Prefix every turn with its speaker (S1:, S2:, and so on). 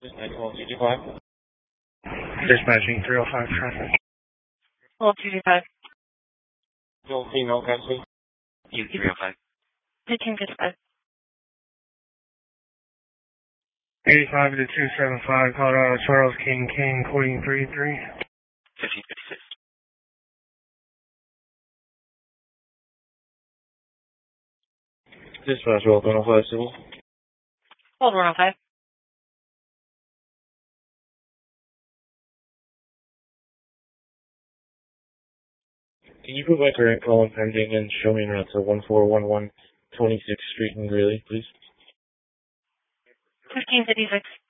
S1: 912
S2: Dispatching 305 traffic.
S3: Hello, 225.
S1: female, please.
S4: You 305.
S3: 1555.
S2: 85 to 275, Colorado Charles King, Queen 33.
S4: 1556.
S1: Dispatch, welcome to 5 Civil.
S3: Hold 105.
S1: Can you provide current call and pending and show me en route to 1411 26th Street in Greeley, please?
S3: 1556.